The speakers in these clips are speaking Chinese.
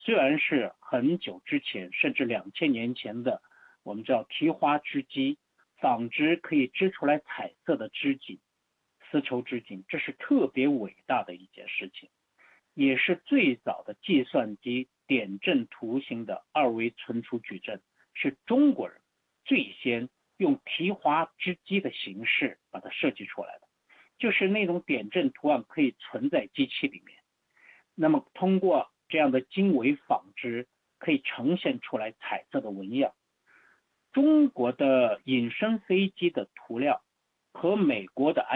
虽然是很久之前，甚至2000年前的，我们叫提花织机，纺织可以织出来彩色的织锦，丝绸织锦，这是特别伟大的一件事情，也是最早的计算机点阵图形的二维存储矩阵，是中国人最先用提花织机的形式把它设计出来的，就是那种点阵图案可以存在机器里面，那么通过这样的精微纺织可以呈现出来彩色的纹样。中国的隐身飞机的涂料和美国的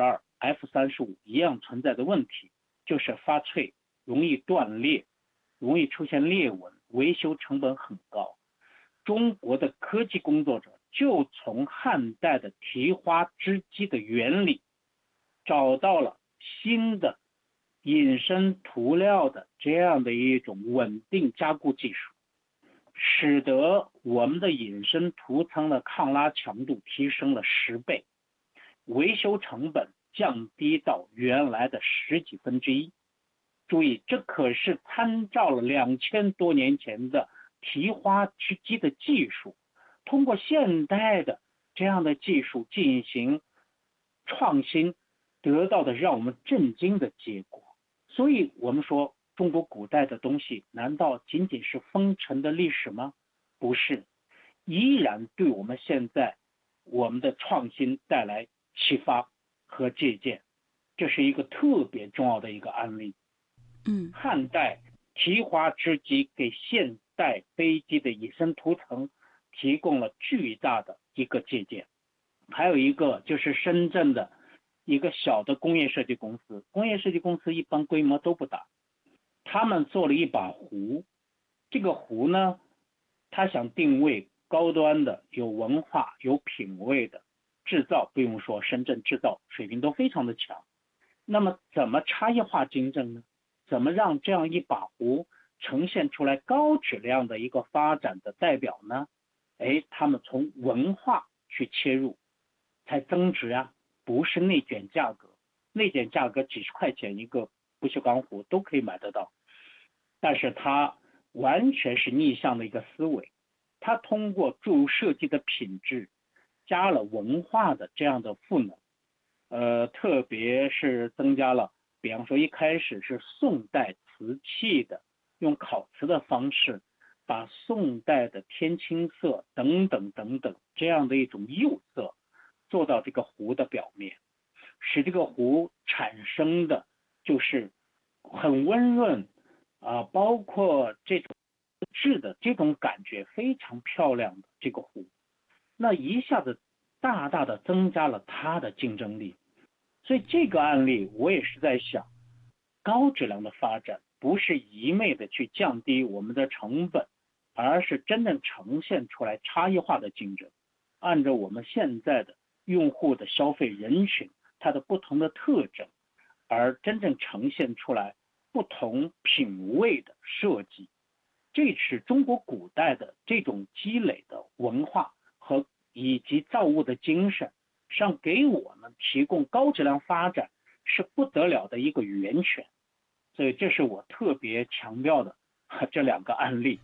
F-22、F-35一样存在的问题，就是发脆、容易断裂、容易出现裂纹，维修成本很高。中国的科技工作者就从汉代的提花织机的原理找到了新的隐身涂料的这样的一种稳定加固技术，使得我们的隐身涂层的抗拉强度提升了10倍，维修成本降低到原来的10几分之一。注意，这可是参照了2000多年前的提花织机的技术，通过现代的这样的技术进行创新，得到的让我们震惊的结果。所以我们说中国古代的东西难道仅仅是风尘的历史吗？不是，依然对我们现在我们的创新带来启发和借鉴，这是一个特别重要的一个案例。汉代提花织机给现代飞机的隐身涂层提供了巨大的一个借鉴。还有一个就是深圳的一个小的工业设计公司，工业设计公司一般规模都不大，他们做了一把壶，这个壶呢，他想定位高端的、有文化、有品位的，制造不用说，深圳制造水平都非常的强。那么怎么差异化竞争呢？怎么让这样一把壶呈现出来高质量的一个发展的代表呢？他们从文化去切入，才增值啊，不是内卷价格，内卷价格几十块钱一个不锈钢壶都可以买得到，但是它完全是逆向的一个思维，它通过注入设计的品质，加了文化的这样的赋能，特别是增加了，比方说一开始是宋代瓷器的，用烤瓷的方式，把宋代的天青色等等等等这样的一种釉色做到这个壶的表面，使这个壶产生的就是很温润包括这种质的这种感觉非常漂亮的这个壶，那一下子大大的增加了它的竞争力。所以这个案例我也是在想，高质量的发展不是一昧的去降低我们的成本，而是真正呈现出来差异化的竞争，按照我们现在的用户的消费人群它的不同的特征，而真正呈现出来不同品位的设计。这是中国古代的这种积累的文化和以及造物的精神上给我们提供高质量发展是不得了的一个源泉，所以这是我特別強調的這兩個案例。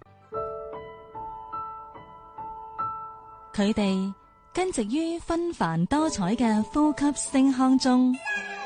佢哋根植於紛繁多彩嘅呼吸聲腔中，